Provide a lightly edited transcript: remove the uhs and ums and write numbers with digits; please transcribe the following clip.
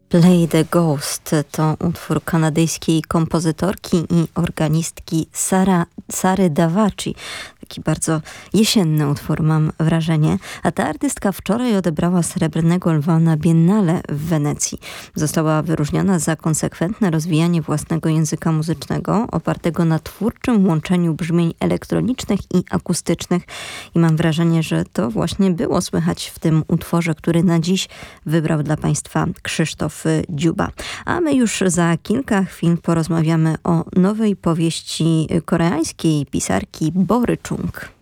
Play the Ghost to utwór kanadyjskiej kompozytorki i organistki Sary Davaci. Taki bardzo jesienny utwór, mam wrażenie. A ta artystka wczoraj odebrała Srebrnego Lwa na Biennale w Wenecji. Została wyróżniona za konsekwentne rozwijanie własnego języka muzycznego, opartego na twórczym łączeniu brzmień elektronicznych i akustycznych. I mam wrażenie, że to właśnie było słychać w tym utworze, który na dziś wybrał dla Państwa Krzysztof Dziuba. A my już za kilka chwil porozmawiamy o nowej powieści koreańskiej pisarki Bory Chung.